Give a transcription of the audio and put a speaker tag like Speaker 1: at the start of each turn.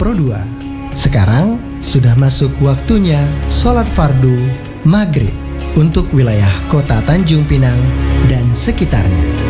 Speaker 1: Pro 2. Sekarang sudah masuk waktunya sholat fardu maghrib untuk wilayah kota Tanjung Pinang dan sekitarnya.